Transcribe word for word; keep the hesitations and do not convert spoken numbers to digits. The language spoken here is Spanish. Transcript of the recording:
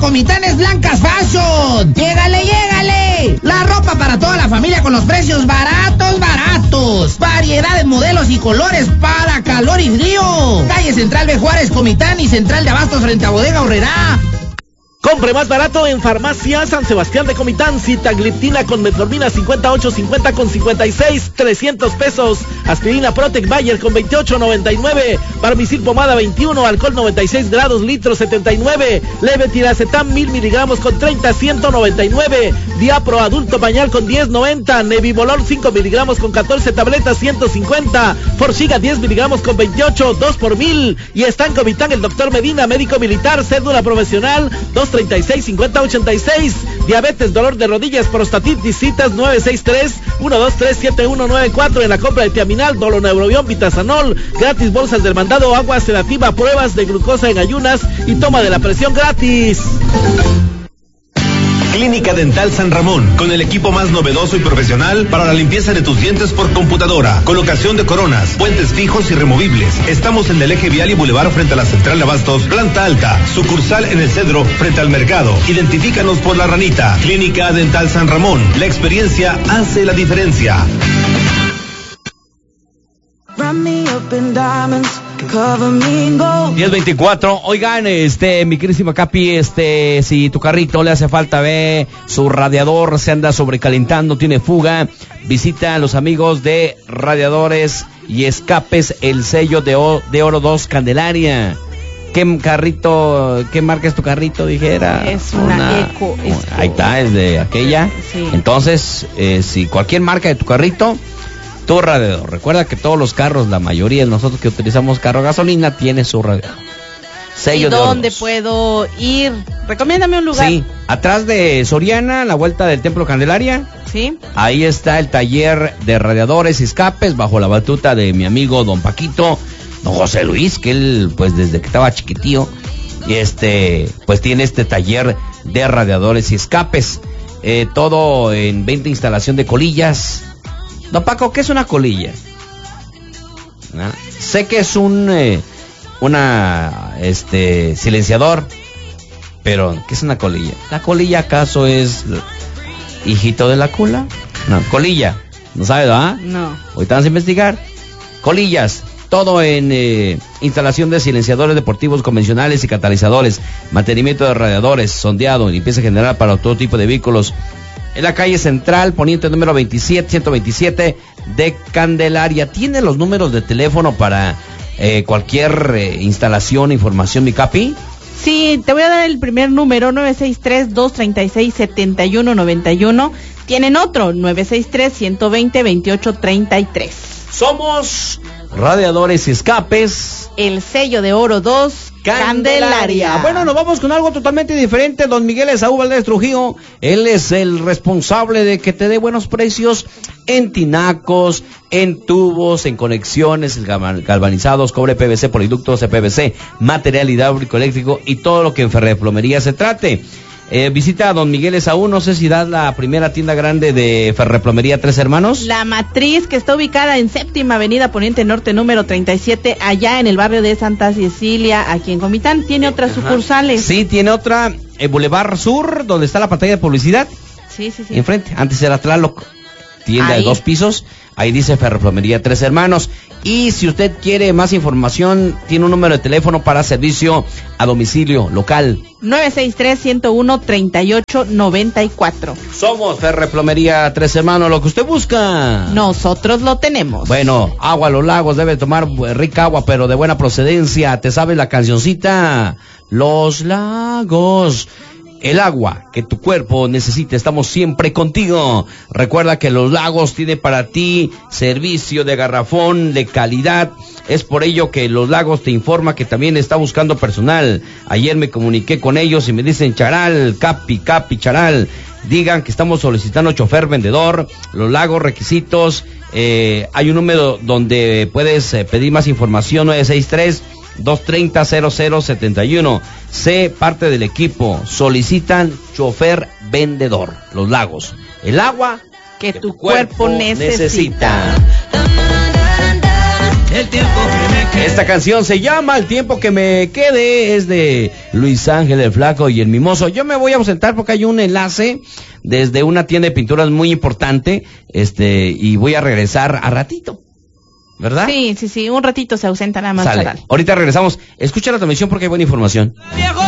Comitanes Blancas Fashion. ¡Llégale, llégale! La ropa para toda la familia con los precios baratos, baratos. Variedad de modelos y colores para calor y frío. Calle Central de Juárez, Comitán y Central de Abastos frente a Bodega Horrera. Compre más barato en Farmacia San Sebastián de Comitán. Sitagliptina con metformina cincuenta y ocho cincuenta con cincuenta y seis, trescientos pesos. Aspirina Protec Bayer con veintiocho noventa y nueve. Barbicil pomada veintiuno, alcohol noventa y seis grados, litro setenta y nueve. Levetiracetam mil miligramos con treinta, ciento noventa y nueve. Diapro adulto pañal con diez noventa. Nebivolol cinco miligramos con catorce tabletas, ciento cincuenta. Forxiga diez miligramos con veintiocho, dos por mil. Y está en Comitán el doctor Medina, médico militar, cédula profesional dos treinta y seis, cincuenta, ochenta y seis. Diabetes, dolor de rodillas, prostatitis, citas nueve seis tres, uno dos tres, siete uno nueve cuatro. En la compra de Tiaminal, Doloneurobión, Vitazanol, gratis bolsas del mandado, agua sedativa, pruebas de glucosa en ayunas y toma de la presión gratis. Clínica Dental San Ramón, con el equipo más novedoso y profesional para la limpieza de tus dientes por computadora, colocación de coronas, puentes fijos y removibles. Estamos en el eje vial y bulevar frente a la Central de Abastos, planta alta, sucursal en el Cedro frente al mercado. Identifícanos por la ranita. Clínica Dental San Ramón, la experiencia hace la diferencia. diez veinticuatro. Oigan, este, mi querísima Capi, este, si tu carrito le hace falta, ve, su radiador se anda sobrecalentando, tiene fuga, visita a los amigos de Radiadores y Escapes, el sello de, o, de Oro dos Candelaria. ¿Qué carrito, qué marca es tu carrito? Dijera. Es una, una Eco. Es ahí está, es de aquella. Sí. Entonces, eh, si cualquier marca de tu carrito, tu radiador. Recuerda que todos los carros, la mayoría de nosotros que utilizamos carro gasolina, tiene su radiador. Sello ¿Y de dónde Hornos. puedo ir? Recomiéndame un lugar. Sí, atrás de Soriana, a la vuelta del Templo Candelaria. Sí. Ahí está el taller de radiadores y escapes, bajo la batuta de mi amigo don Paquito, don José Luis, que él, pues desde que estaba chiquitío, y este, pues tiene este taller de radiadores y escapes. Eh, todo en venta, instalación de colillas. Don Paco, ¿qué es una colilla? ¿Ah? Sé que es un eh, una este silenciador, pero ¿qué es una colilla? ¿La colilla acaso es hijito de la cula? No, colilla, ¿no sabes, ah? No. Ahorita vamos a investigar. Colillas, todo en eh, instalación de silenciadores deportivos convencionales y catalizadores, mantenimiento de radiadores, sondeado, limpieza general para todo tipo de vehículos. En la calle Central, poniente número veintisiete, ciento veintisiete de Candelaria. ¿Tiene los números de teléfono para eh, cualquier eh, instalación, información, mi Capi? Sí, te voy a dar el primer número, nueve seis tres, dos tres seis, siete uno nueve uno. Tienen otro, nueve seis tres, uno dos cero, dos ocho tres tres. Somos Radiadores y Escapes, el sello de Oro dos Candelaria. Candelaria. Bueno, nos vamos con algo totalmente diferente. Don Miguel Esaú Valdés Trujillo, él es el responsable de que te dé buenos precios en tinacos, en tubos, en conexiones, galvanizados, cobre P V C, poliductos de P V C, material hidráulico, eléctrico y todo lo que en ferroplomería se trate. Eh, visita a don Miguel Esaú, no sé si da la primera tienda grande de ferroplomería Tres Hermanos. La Matriz, que está ubicada en Séptima Avenida Poniente Norte número treinta y siete, allá en el barrio de Santa Cecilia, aquí en Comitán. Tiene otras Ajá. sucursales. Sí, tiene otra, eh, Boulevard Sur, donde está la pantalla de publicidad. Sí, sí, sí. Enfrente, antes era Tlaloc, tienda Ahí. de dos pisos, ahí dice Ferroplomería Tres Hermanos. Y si usted quiere más información, tiene un número de teléfono para servicio a domicilio local. nueve seis tres, uno uno, tres ocho nueve cuatro. Somos Ferroplomería Tres Hermanos, lo que usted busca. Nosotros lo tenemos. Bueno, agua a los lagos, debe tomar rica agua, pero de buena procedencia. ¿Te sabes la cancioncita? Los lagos. El agua que tu cuerpo necesita, estamos siempre contigo. Recuerda que Los Lagos tiene para ti servicio de garrafón de calidad. Es por ello que Los Lagos te informa que también está buscando personal. Ayer me comuniqué con ellos y me dicen, Charal, Capi, Capi, Charal, digan que estamos solicitando chofer vendedor. Los Lagos, requisitos, eh, hay un número donde puedes eh, pedir más información, nueve seis tres, dos tres cero, cero cero siete uno. Sé parte del equipo. Solicitan chofer vendedor. Los Lagos. El agua que, que tu cuerpo, cuerpo necesita. necesita. El tiempo que me Esta canción se llama El tiempo que me quede, es de Luis Ángel el Flaco y el Mimoso. Yo me voy a ausentar porque hay un enlace desde una tienda de pinturas muy importante, este, y voy a regresar a ratito, ¿verdad? Sí, sí, sí, un ratito se ausenta nada más. Sale. Ahorita regresamos. Escucha la transmisión porque hay buena información. ¡Viejo!